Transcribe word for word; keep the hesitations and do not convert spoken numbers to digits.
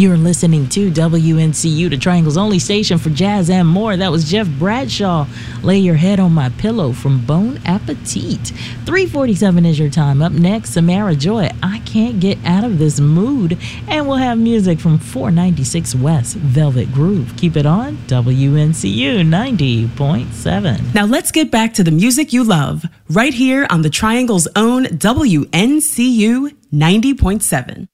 You're listening to W N C U, the Triangle's only station for jazz and more. That was Jeff Bradshaw, Lay Your Head on My Pillow from Bon Appetit. three forty-seven is your time. Up next, Samara Joy, I Can't Get Out of This Mood. And we'll have music from four ninety-six West, Velvet Groove. Keep it on W N C U ninety point seven. Now let's get back to the music you love, right here on the Triangle's own W N C U ninety point seven.